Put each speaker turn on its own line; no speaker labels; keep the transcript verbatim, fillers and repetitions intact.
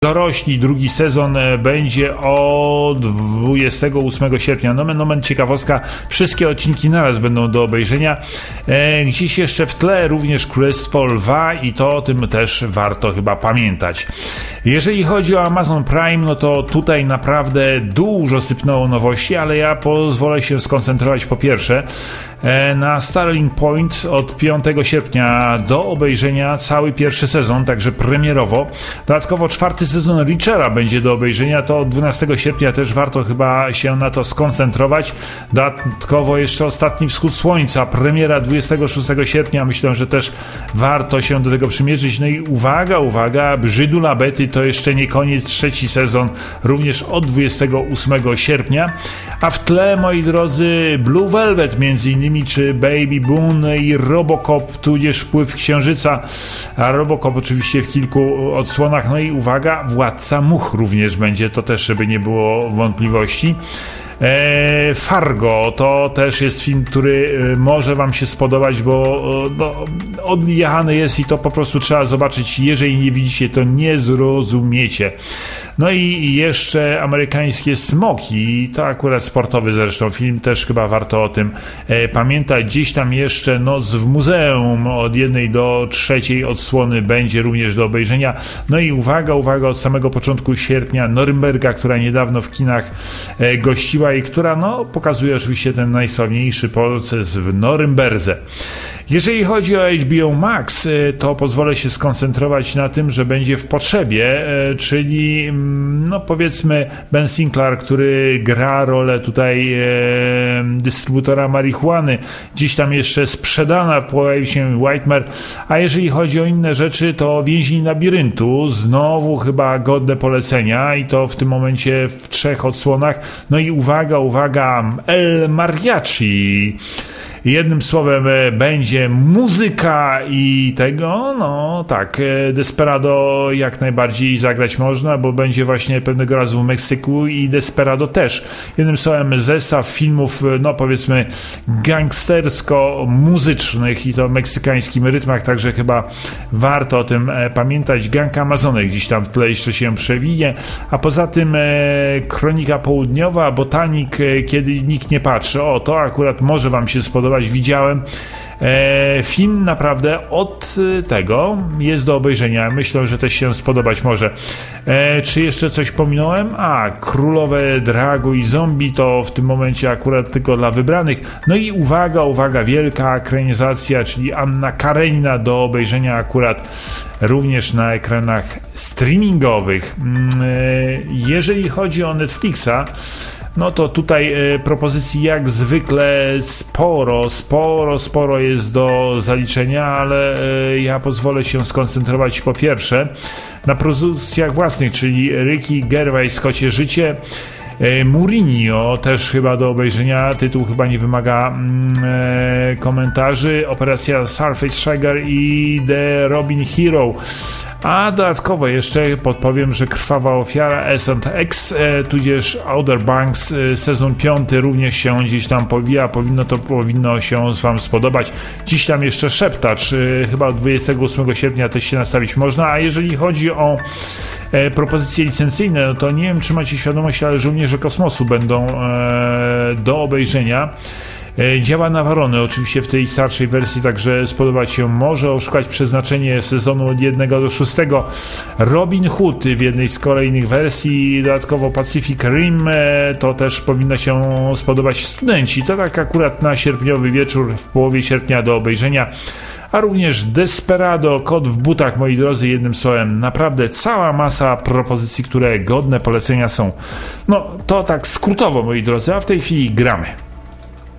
Dorośli, drugi sezon będzie od dwudziestego ósmego sierpnia. Nomen, nomen, ciekawostka, wszystkie odcinki naraz będą do obejrzenia. E, gdzieś jeszcze w tle również Królestwo Lwa i to o tym też warto chyba pamiętać. Jeżeli chodzi o Amazon Prime, no to tutaj naprawdę dużo sypnęło nowości, ale ja pozwolę się skoncentrować po pierwsze na Starling Point od piątego sierpnia do obejrzenia cały pierwszy sezon, także premierowo. Dodatkowo czwarty sezon Reachera będzie do obejrzenia, to od dwunastego sierpnia też warto chyba się na to skoncentrować. Dodatkowo jeszcze Ostatni Wschód Słońca, premiera dwudziestego szóstego sierpnia, myślę, że też warto się do tego przymierzyć. No i uwaga, uwaga, Brzydula Betty to jeszcze nie koniec, trzeci sezon również od dwudziestego ósmego sierpnia, a w tle, moi drodzy, Blue Velvet między innymi, czy Baby Boone i Robocop, tudzież Wpływ Księżyca, a Robocop oczywiście w kilku odsłonach. No i uwaga, Władca Much również będzie, to też, żeby nie było wątpliwości. E, Fargo to też jest film, który może wam się spodobać, bo no, odjechany jest i to po prostu trzeba zobaczyć. Jeżeli nie widzicie, to nie zrozumiecie. No i jeszcze Amerykańskie Smoki, to akurat sportowy zresztą film, też chyba warto o tym e, pamiętać. Gdzieś tam jeszcze Noc w Muzeum od jednej do trzeciej odsłony będzie również do obejrzenia. No i uwaga, uwaga, od samego początku sierpnia Norymberga, która niedawno w kinach e, gościła i która no, pokazuje oczywiście ten najsławniejszy proces w Norymberdze. Jeżeli chodzi o H B O Max, to pozwolę się skoncentrować na tym, że będzie w Potrzebie, czyli no powiedzmy Ben Sinclair, który gra rolę tutaj e, dystrybutora marihuany, gdzieś tam jeszcze sprzedana, pojawił się Whitemare, a jeżeli chodzi o inne rzeczy, to Więzień Labiryntu, znowu chyba godne polecenia i to w tym momencie w trzech odsłonach. No i uwaga, uwaga, El Mariachi. Jednym słowem będzie muzyka i tego, no tak, Desperado jak najbardziej zagrać można, bo będzie właśnie pewnego razu w Meksyku i Desperado też. Jednym słowem zestaw filmów, no powiedzmy gangstersko-muzycznych i to w meksykańskim rytmach, także chyba warto o tym pamiętać. Gang Amazonek gdzieś tam w tle jeszcze się przewinie, a poza tym Kronika Południowa, Botanik, Kiedy nikt nie patrzy. O, to akurat może wam się spodobać. Widziałem e, film, naprawdę od tego jest do obejrzenia. Myślę, że też się spodobać może. E, czy jeszcze coś pominąłem? A, Królowe Dragu i Zombie to w tym momencie akurat tylko dla wybranych. No i uwaga, uwaga, wielka ekranizacja, czyli Anna Karenina do obejrzenia akurat również na ekranach streamingowych. E, jeżeli chodzi o Netflixa, no to tutaj e, propozycji jak zwykle sporo, sporo, sporo jest do zaliczenia, ale e, ja pozwolę się skoncentrować po pierwsze na produkcjach własnych, czyli Ricky Gervais, Kocie życie, e, Mourinho też chyba do obejrzenia, tytuł chyba nie wymaga mm, e, komentarzy, Operacja Surface Sugar i The Robin Hero. A dodatkowo jeszcze podpowiem, że Krwawa Ofiara S and X, e, tudzież Outer Banks, e, sezon piąty również się gdzieś tam powija, powinno to powinno się wam spodobać. Dziś tam jeszcze Szeptacz, e, chyba od dwudziestego ósmego sierpnia też się nastawić można, a jeżeli chodzi o e, propozycje licencyjne, no to nie wiem, czy macie świadomość, ale Żołnierze Kosmosu będą e, do obejrzenia. Działa Navarone oczywiście w tej starszej wersji, także spodobać się może. Oszukać przeznaczenie sezonu od jednego do szóstego. Robin Hood w jednej z kolejnych wersji, dodatkowo Pacific Rim, to też powinno się spodobać. Studenci, to tak akurat na sierpniowy wieczór w połowie sierpnia do obejrzenia. A również Desperado, Kot w butach, moi drodzy, jednym słowem naprawdę cała masa propozycji, które godne polecenia są. No to tak skrótowo, moi drodzy, a w tej chwili gramy.